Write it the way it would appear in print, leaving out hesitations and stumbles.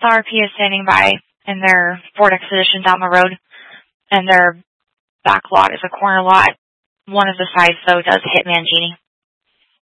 The RP is standing by in their Ford Expedition down the road, and their back lot is a corner lot. One of the sides, though, does Hitman Genie.